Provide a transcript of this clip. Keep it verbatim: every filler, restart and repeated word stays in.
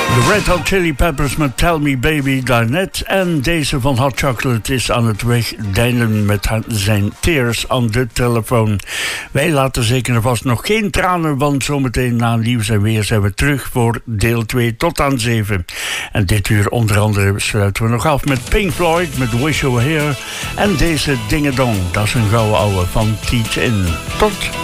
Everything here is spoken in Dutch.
De Red Hot Chili Peppers met Tell Me Baby daarnet. En deze van Hot Chocolate is aan het wegdijnen met zijn Tears on the Telephone. Wij laten zeker en vast nog geen tranen, want zometeen na nieuws en weer zijn we terug voor deel twee tot aan zeven. En dit uur onder andere sluiten we nog af met Pink Floyd, met Wish You Were Here. En deze Ding-a-Dong, dat is een gouden ouwe van Teach In. Tot